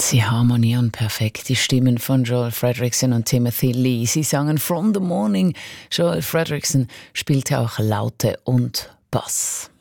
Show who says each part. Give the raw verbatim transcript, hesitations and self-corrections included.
Speaker 1: Sie harmonieren perfekt, die Stimmen von Joel Fredrickson und Timothy Lee. Sie sangen From the Morning. Joel Fredrickson spielte auch Laute und Bass.